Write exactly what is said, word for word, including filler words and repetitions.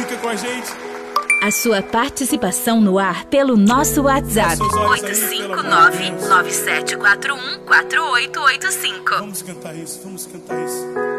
Fica com a gente. A sua participação no ar pelo nosso WhatsApp oito cinco nove, nove sete quatro um, quatro oito oito cinco. Vamos cantar isso, vamos cantar isso.